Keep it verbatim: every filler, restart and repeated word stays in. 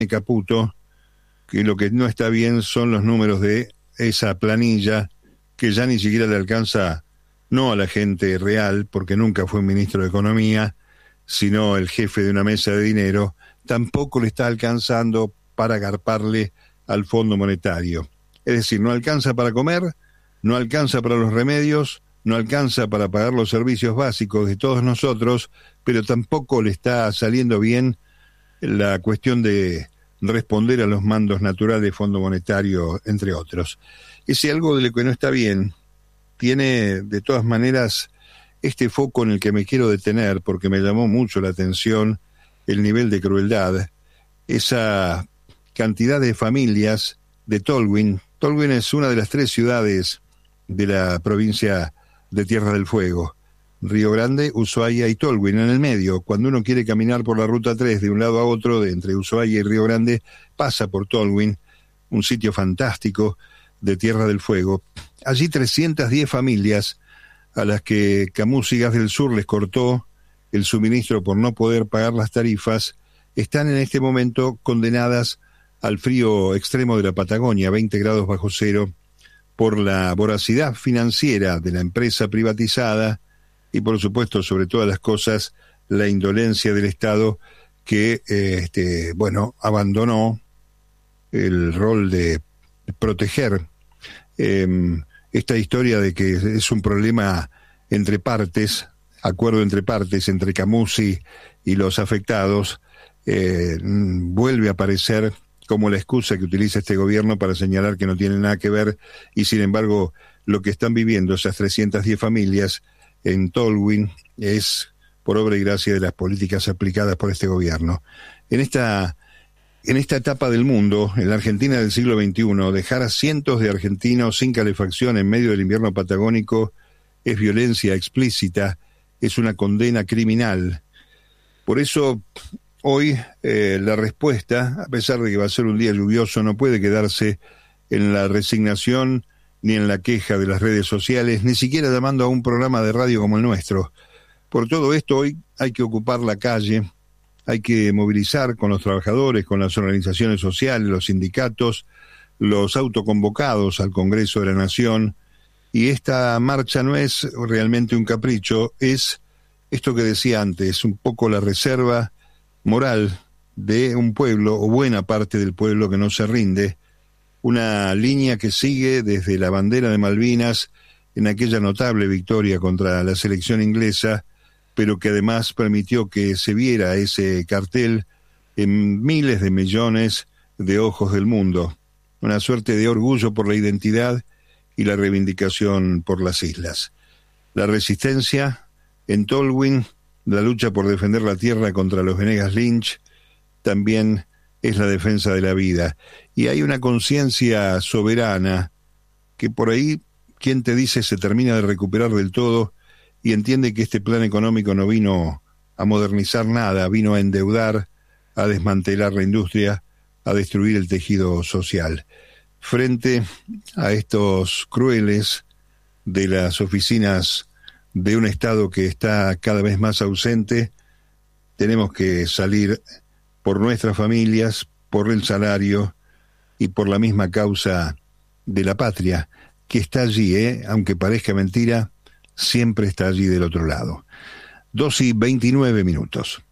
Caputo, que lo que no está bien son los números de esa planilla que ya ni siquiera le alcanza no a la gente real, porque nunca fue ministro de Economía, sino el jefe de una mesa de dinero, tampoco le está alcanzando para agarparle al Fondo Monetario. Es decir, no alcanza para comer, no alcanza para los remedios, no alcanza para pagar los servicios básicos de todos nosotros, pero tampoco le está saliendo bien la cuestión de responder a los mandos naturales del Fondo Monetario, entre otros. Y si algo de lo que no está bien, tiene de todas maneras este foco en el que me quiero detener, porque me llamó mucho la atención el nivel de crueldad, esa cantidad de familias de Tolwyn. Tolwyn es una de las tres ciudades de la provincia de Tierra del Fuego. Río Grande, Ushuaia y Tolwyn en el medio. Cuando uno quiere caminar por la ruta tres de un lado a otro, de entre Ushuaia y Río Grande, pasa por Tolwyn, un sitio fantástico de Tierra del Fuego. Allí trescientas diez familias a las que Camus y Gas del Sur les cortó el suministro por no poder pagar las tarifas, están en este momento condenadas al frío extremo de la Patagonia, veinte grados bajo cero, por la voracidad financiera de la empresa privatizada y, por supuesto, sobre todas las cosas, la indolencia del Estado que, eh, este, bueno, abandonó el rol de proteger eh, esta historia de que es un problema entre partes, acuerdo entre partes, entre Camus y, y los afectados, eh, vuelve a aparecer como la excusa que utiliza este gobierno para señalar que no tiene nada que ver, y sin embargo lo que están viviendo esas trescientas diez familias en Tolwyn es por obra y gracia de las políticas aplicadas por este gobierno. En esta, en esta etapa del mundo, en la Argentina del siglo veintiuno, dejar a cientos de argentinos sin calefacción en medio del invierno patagónico es violencia explícita, es una condena criminal. Por eso, hoy eh, la respuesta, a pesar de que va a ser un día lluvioso, no puede quedarse en la resignación ni en la queja de las redes sociales, ni siquiera llamando a un programa de radio como el nuestro. Por todo esto, hoy hay que ocupar la calle, hay que movilizar con los trabajadores, con las organizaciones sociales, los sindicatos, los autoconvocados al Congreso de la Nación. Y esta marcha no es realmente un capricho, es esto que decía antes, un poco la reserva moral de un pueblo, o buena parte del pueblo que no se rinde, una línea que sigue desde la bandera de Malvinas en aquella notable victoria contra la selección inglesa, pero que además permitió que se viera ese cartel en miles de millones de ojos del mundo. Una suerte de orgullo por la identidad y la reivindicación por las islas. La resistencia en Tolwyn, la lucha por defender la tierra contra los Venegas Lynch, también es la defensa de la vida. Y hay una conciencia soberana que por ahí, quien te dice, se termina de recuperar del todo y entiende que este plan económico no vino a modernizar nada, vino a endeudar, a desmantelar la industria, a destruir el tejido social. Frente a estos crueles de las oficinas de un Estado que está cada vez más ausente, tenemos que salir por nuestras familias, por el salario y por la misma causa de la patria, que está allí, ¿eh? Aunque parezca mentira, siempre está allí del otro lado. Dos y veintinueve minutos.